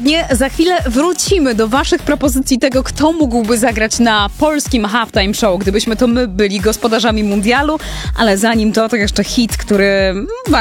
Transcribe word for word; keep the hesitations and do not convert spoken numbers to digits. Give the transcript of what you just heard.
Pewnie za chwilę wrócimy do waszych propozycji tego, kto mógłby zagrać na polskim halftime show, gdybyśmy to my byli gospodarzami mundialu, ale zanim to, to jeszcze hit, który